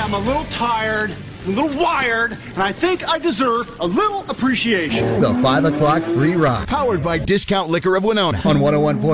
I'm a little tired, a little wired, and I think I deserve a little appreciation. The 5 o'clock free ride. Powered by Discount Liquor of Winona On 101.